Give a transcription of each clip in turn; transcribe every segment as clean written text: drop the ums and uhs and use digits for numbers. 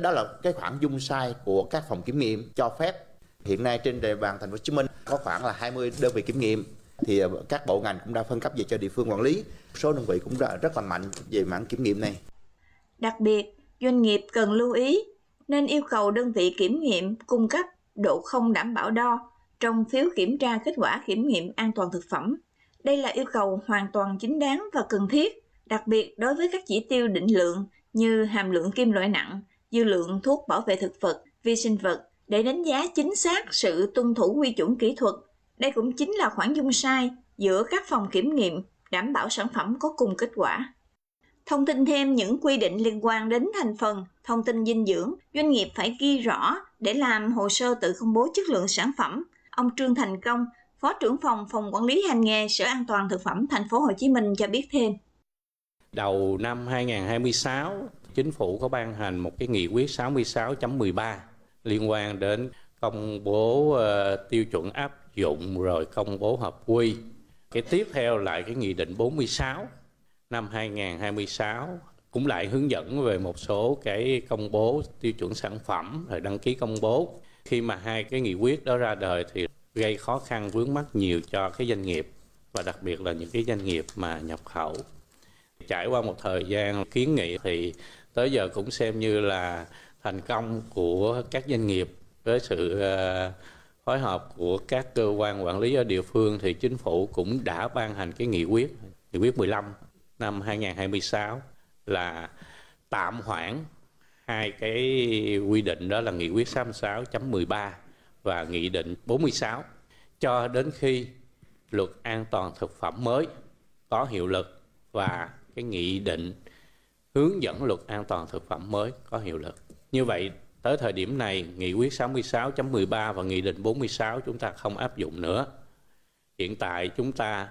Đó là cái khoản dung sai của các phòng kiểm nghiệm cho phép. Hiện nay trên địa bàn thành phố Hồ Chí Minh có khoảng là 20 đơn vị kiểm nghiệm, thì các bộ ngành cũng đã phân cấp về cho địa phương quản lý. Số đơn vị cũng rất là mạnh về mảng kiểm nghiệm này. Đặc biệt, doanh nghiệp cần lưu ý nên yêu cầu đơn vị kiểm nghiệm cung cấp độ không đảm bảo đo trong phiếu kiểm tra kết quả kiểm nghiệm an toàn thực phẩm. Đây là yêu cầu hoàn toàn chính đáng và cần thiết, đặc biệt đối với các chỉ tiêu định lượng như hàm lượng kim loại nặng, dư lượng thuốc bảo vệ thực vật, vi sinh vật để đánh giá chính xác sự tuân thủ quy chuẩn kỹ thuật. Đây cũng chính là khoản dung sai giữa các phòng kiểm nghiệm đảm bảo sản phẩm có cùng kết quả. Thông tin thêm những quy định liên quan đến thành phần, thông tin dinh dưỡng, doanh nghiệp phải ghi rõ để làm hồ sơ tự công bố chất lượng sản phẩm. Ông Trương Thành Công, Phó trưởng phòng quản lý hành nghề Sở An toàn thực phẩm Thành phố Hồ Chí Minh cho biết thêm. Đầu năm 2026, Chính phủ có ban hành một cái nghị quyết 66.13 liên quan đến công bố tiêu chuẩn áp dụng rồi công bố hợp quy. Cái tiếp theo lại cái nghị định 46 năm 2026 cũng lại hướng dẫn về một số cái công bố tiêu chuẩn sản phẩm rồi đăng ký công bố. Khi mà hai cái nghị quyết đó ra đời thì gây khó khăn vướng mắc nhiều cho cái doanh nghiệp và đặc biệt là những cái doanh nghiệp mà nhập khẩu. Trải qua một thời gian kiến nghị thì tới giờ cũng xem như là thành công của các doanh nghiệp với sự phối hợp của các cơ quan quản lý ở địa phương thì chính phủ cũng đã ban hành cái nghị quyết 15 năm 2026 là tạm hoãn hai cái quy định, đó là nghị quyết 66.13 và nghị định 46 cho đến khi luật an toàn thực phẩm mới có hiệu lực và cái nghị định hướng dẫn luật an toàn thực phẩm mới có hiệu lực. Như vậy tới thời điểm này, nghị quyết 66.13 và nghị định 46 chúng ta không áp dụng nữa. Hiện tại chúng ta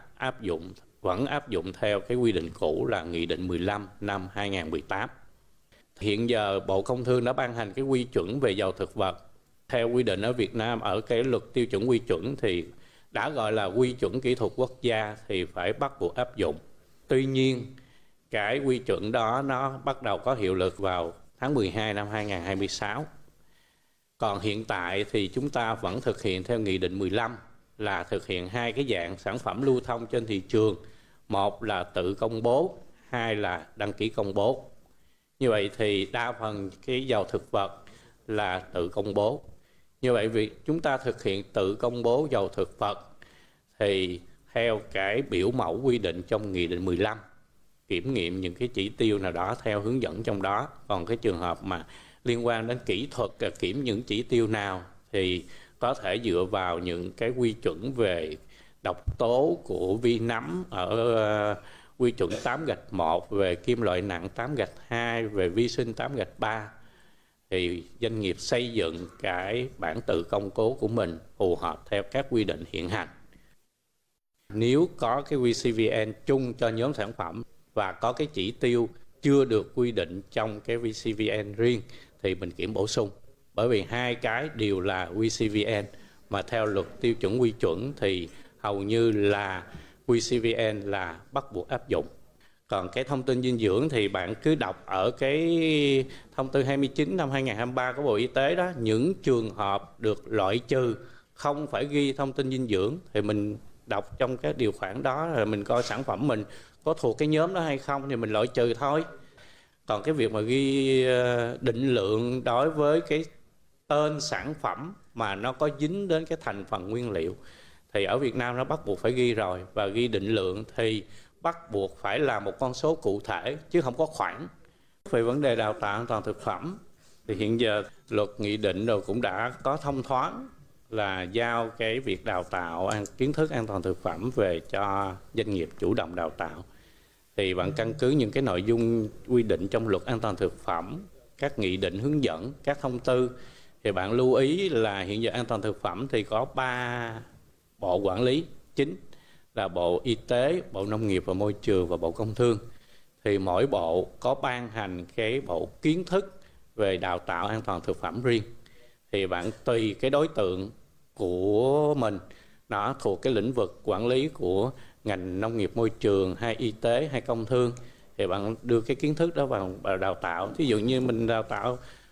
vẫn áp dụng theo cái quy định cũ là nghị định 15 năm 2018. Hiện giờ Bộ Công Thương đã ban hành cái quy chuẩn về dầu thực vật. Theo quy định ở Việt Nam, ở cái luật tiêu chuẩn quy chuẩn thì đã gọi là quy chuẩn kỹ thuật quốc gia thì phải bắt buộc áp dụng. Tuy nhiên, cái quy chuẩn đó nó bắt đầu có hiệu lực vào tháng 12 năm 2026. Còn hiện tại thì chúng ta vẫn thực hiện theo nghị định 15 là thực hiện hai cái dạng sản phẩm lưu thông trên thị trường. Một là tự công bố, hai là đăng ký công bố. Như vậy thì đa phần cái dầu thực vật là tự công bố. Như vậy việc chúng ta thực hiện tự công bố dầu thực vật thì theo cái biểu mẫu quy định trong nghị định 15, kiểm nghiệm những cái chỉ tiêu nào đó theo hướng dẫn trong đó. Còn cái trường hợp mà liên quan đến kỹ thuật kiểm những chỉ tiêu nào thì có thể dựa vào những cái quy chuẩn về độc tố của vi nấm ở quy chuẩn 8-1, về kim loại nặng 8-2, về vi sinh 8-3 thì doanh nghiệp xây dựng cái bản tự công bố của mình phù hợp theo các quy định hiện hành. Nếu có cái VCVN chung cho nhóm sản phẩm và có cái chỉ tiêu chưa được quy định trong cái VCVN riêng thì mình kiểm bổ sung. Bởi vì hai cái đều là VCVN mà theo luật tiêu chuẩn quy chuẩn thì hầu như là VCVN là bắt buộc áp dụng. Còn cái thông tin dinh dưỡng thì bạn cứ đọc ở cái thông tư 29 năm 2023 của Bộ Y tế đó, những trường hợp được loại trừ không phải ghi thông tin dinh dưỡng thì mình đọc trong cái điều khoản đó rồi mình coi sản phẩm mình có thuộc cái nhóm đó hay không thì mình loại trừ thôi. Còn cái việc mà ghi định lượng đối với cái tên sản phẩm mà nó có dính đến cái thành phần nguyên liệu thì ở Việt Nam nó bắt buộc phải ghi rồi, và ghi định lượng thì bắt buộc phải là một con số cụ thể chứ không có khoảng. Về vấn đề đào tạo an toàn thực phẩm thì hiện giờ luật nghị định rồi cũng đã có thông thoáng là giao cái việc đào tạo kiến thức an toàn thực phẩm về cho doanh nghiệp chủ động đào tạo. Thì bạn căn cứ những cái nội dung quy định trong luật an toàn thực phẩm, các nghị định hướng dẫn, các thông tư thì bạn lưu ý là hiện giờ an toàn thực phẩm thì có 3 bộ quản lý chính là Bộ Y tế, Bộ Nông nghiệp và Môi trường và Bộ Công Thương. Thì mỗi bộ có ban hành cái bộ kiến thức về đào tạo an toàn thực phẩm riêng. Thì bạn tùy cái đối tượng của mình nó thuộc cái lĩnh vực quản lý của ngành nông nghiệp môi trường hay y tế hay công thương thì bạn đưa cái kiến thức đó vào đào tạo. Ví dụ như mình đào tạo